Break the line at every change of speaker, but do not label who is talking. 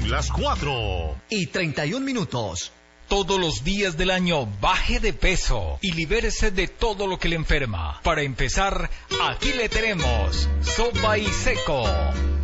Son las 4:31.
Todos los días del año baje de peso y libérese de todo lo que le enferma. Para empezar, aquí le tenemos Sopa y Seco.